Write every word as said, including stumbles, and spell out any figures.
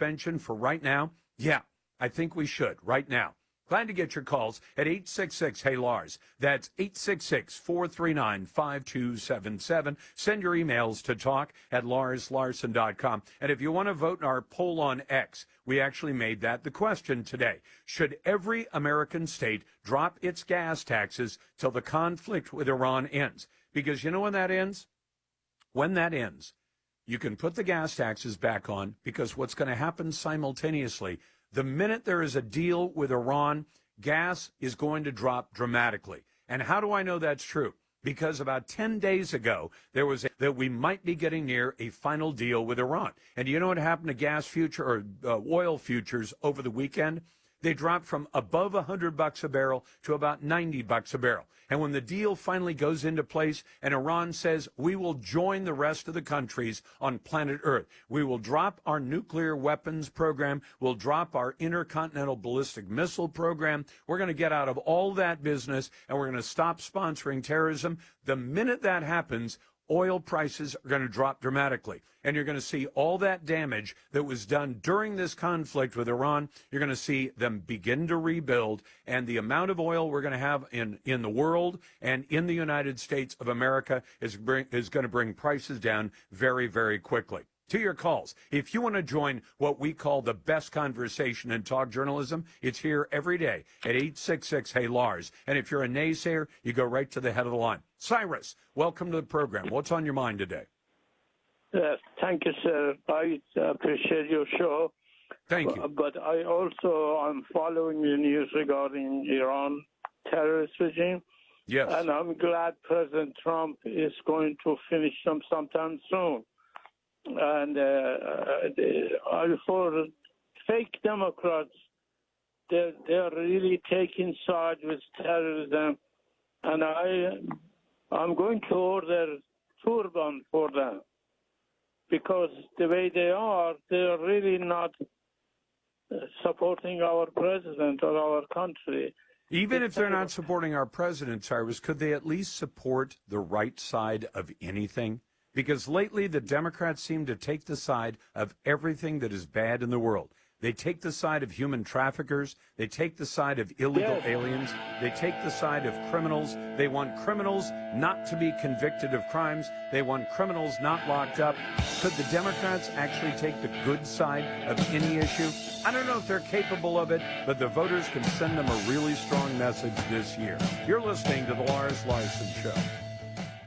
suspension for right now? Yeah, I think we should right now. Glad to get your calls at eight six six, hey Lars. That's eight six six, four three nine, five two seven seven. Send your emails to talk at lars larson dot com. And if you want to vote in our poll on X, we actually made that the question today. Should every American state drop its gas taxes till the conflict with Iran ends? Because you know when that ends? When that ends, you can put the gas taxes back on, because what's going to happen simultaneously, the minute there is a deal with Iran, gas is going to drop dramatically. And how do I know that's true? Because about ten days ago, there was a, that we might be getting near a final deal with Iran. And you know what happened to gas future or uh, oil futures over the weekend? They dropped from above one hundred bucks a barrel to about ninety bucks a barrel. And when the deal finally goes into place and Iran says we will join the rest of the countries on planet Earth, we will drop our nuclear weapons program, we'll drop our intercontinental ballistic missile program, we're going to get out of all that business, and we're going to stop sponsoring terrorism. The minute that happens, oil prices are going to drop dramatically. And you're going to see all that damage that was done during this conflict with Iran. You're going to see them begin to rebuild. And the amount of oil we're going to have in, in the world and in the United States of America is, bring, is going to bring prices down very, very quickly. To your calls. If you want to join what we call the best conversation in talk journalism, it's here every day at eight six six, hey Lars. And if you're a naysayer, you go right to the head of the line. Cyrus, welcome to the program. What's on your mind today? Yes, thank you, sir. I appreciate your show. Thank you. But I also am following the news regarding Iran terrorist regime. Yes. And I'm glad President Trump is going to finish them sometime soon. And uh, for fake Democrats, they're, they're really taking side with terrorism. And I, I'm going to order turban for them, because the way they are, they're really not supporting our president or our country. Even if they're not supporting our president, Cyrus, could they at least support the right side of anything? Because lately the Democrats seem to take the side of everything that is bad in the world. They take the side of human traffickers. They take the side of illegal yes. aliens. They take the side of criminals. They want criminals not to be convicted of crimes. They want criminals not locked up. Could the Democrats actually take the good side of any issue? I don't know if they're capable of it, but the voters can send them a really strong message this year. You're listening to the Lars Larson Show.